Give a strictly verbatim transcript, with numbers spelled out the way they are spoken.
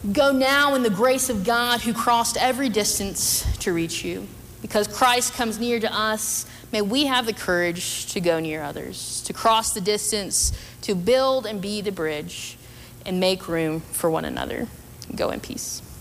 Go now in the grace of God who crossed every distance to reach you. Because Christ comes near to us, may we have the courage to go near others, to cross the distance, to build and be the bridge, and make room for one another. Go in peace.